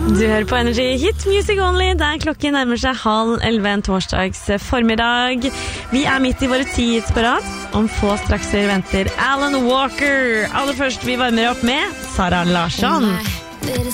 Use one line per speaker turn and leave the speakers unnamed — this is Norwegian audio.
Du hører på Energy Hit Music Only, der klokken nærmer seg 10:30 en torsdags formiddag. Vi midt I våre 10 hits på rad. Om få strakser venter Alan Walker. Aller først vi varmer opp med Sara Larsson.